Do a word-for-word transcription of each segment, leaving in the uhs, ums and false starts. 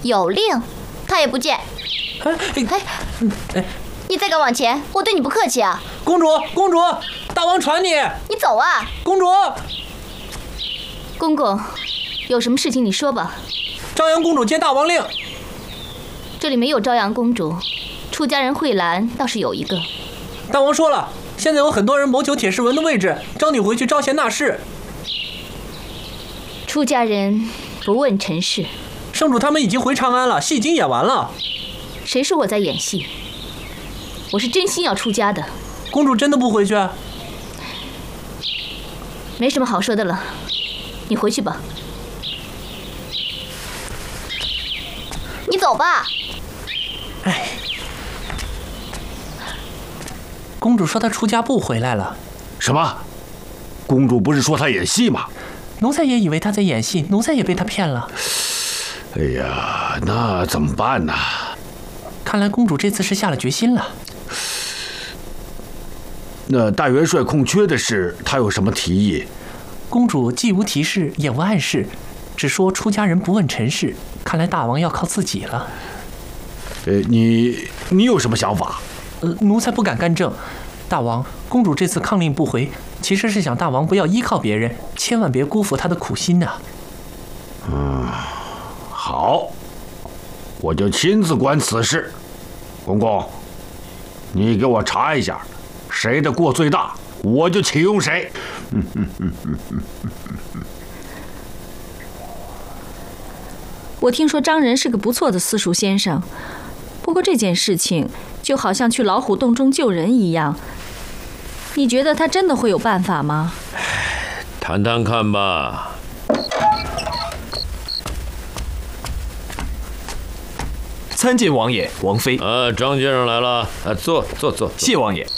有令，他也不见。 哎哎哎！ 你再敢往前，我对你不客气啊！ 公主，公主，大王传你。 你走啊！ 公主， 公公，有什么事情你说吧。 朝阳公主接大王令。 这里没有朝阳公主，出家人慧兰倒是有一个。 大王说了，现在有很多人谋求铁世文的位置，招你回去招贤纳士。 出家人不问尘事。 圣主他们已经回长安了，戏已经演完了。 谁说我在演戏？我是真心要出家的。 公主真的不回去？ 没什么好说的了，你回去吧。 你走吧。 哎，公主说她出家不回来了。 什么？公主不是说她演戏吗？ 奴才也以为她在演戏，奴才也被她骗了。 哎呀，那怎么办呢？ 看来公主这次是下了决心了。 那大元帅空缺的事，他有什么提议？ 公主既无提示，也无暗示，只说出家人不问尘事。看来大王要靠自己了。 呃，你你有什么想法？ 呃，奴才不敢干政。大王，公主这次抗令不回，其实是想大王不要依靠别人，千万别辜负她的苦心呐。 嗯，好，我就亲自管此事。公公，你给我查一下，谁的过最大，我就启用谁。嗯嗯嗯嗯嗯嗯嗯。 我听说张仁是个不错的私塾先生，不过这件事情就好像去老虎洞中救人一样，你觉得他真的会有办法吗？ 谈谈看吧。 参见王爷、王妃。 啊，张先生来了，啊，坐坐坐。 谢王爷。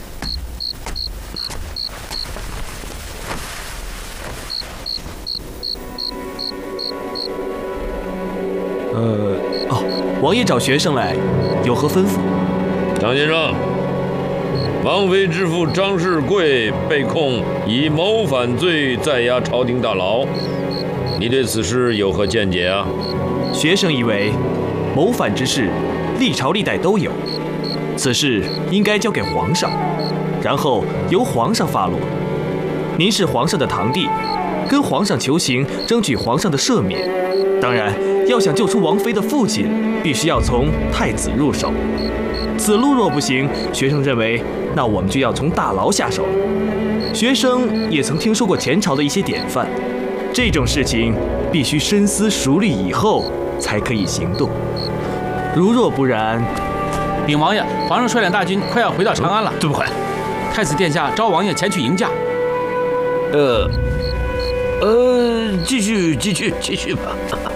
呃，哦，王爷找学生来，有何吩咐？ 张先生，王妃之父张世贵被控以谋反罪在押朝廷大牢，你对此事有何见解啊？ 学生以为，谋反之事，历朝历代都有，此事应该交给皇上，然后由皇上发落。您是皇上的堂弟，跟皇上求情，争取皇上的赦免。当然，要想救出王妃的父亲，必须要从太子入手。此路若不行，学生认为，那我们就要从大牢下手了。学生也曾听说过前朝的一些典范，这种事情必须深思熟虑以后才可以行动。如若不然， 禀王爷，皇上率领大军快要回到长安了。 这么快？ 太子殿下召王爷前去迎驾。 呃，呃，继续，继续，继续吧。